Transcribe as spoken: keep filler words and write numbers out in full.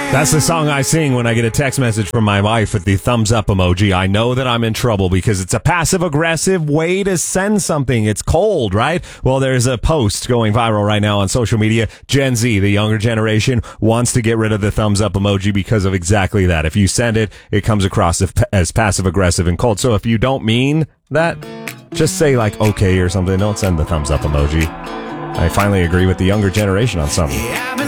That's the song I sing when I get a text message from my wife with the thumbs up emoji. I know that I'm in trouble because it's a passive-aggressive way to send something. It's cold, right? Well, there's a post going viral right now on social media. Gen Z, the younger generation, wants to get rid of the thumbs up emoji because of exactly that. If you send it, it comes across as passive-aggressive and cold. So if you don't mean that, just say like, okay or something. Don't send the thumbs up emoji. I finally agree with the younger generation on something.